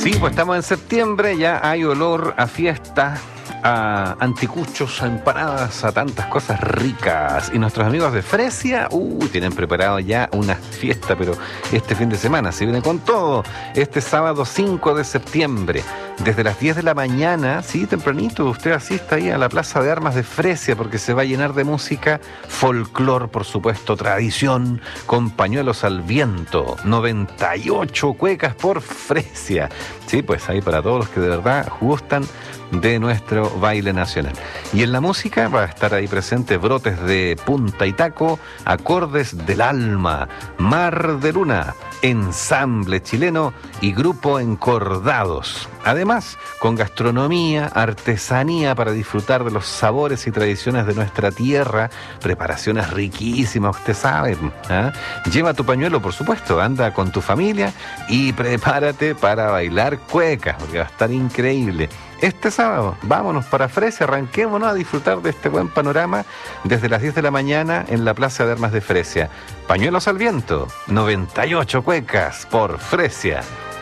Sí, pues estamos en septiembre, ya hay olor a fiesta, a anticuchos, a empanadas, a tantas cosas ricas. Y nuestros amigos de Fresia, tienen preparado ya una fiesta, pero este fin de semana se viene con todo. Este sábado 5 de septiembre, desde las 10 de la mañana, sí, tempranito, usted asista ahí a la Plaza de Armas de Fresia, porque se va a llenar de música, folclor, por supuesto, tradición, con pañuelos al viento, 98 cuecas por Fresia. Sí, pues ahí para todos los que de verdad gustan de nuestro baile nacional. Y en la música va a estar ahí presente Brotes de Punta y Taco, Acordes del Alma, Mar de Luna, Ensamble Chileno y Grupo Encordados. Además, con gastronomía, artesanía para disfrutar de los sabores y tradiciones de nuestra tierra, preparaciones riquísimas, usted sabe. Lleva tu pañuelo, por supuesto, anda con tu familia y prepárate para bailar cuecas, porque va a estar increíble. Este sábado, vámonos para Fresia, arranquémonos a disfrutar de este buen panorama desde las 10 de la mañana en la Plaza de Armas de Fresia. Pañuelos al viento, 98 cuecas por Fresia.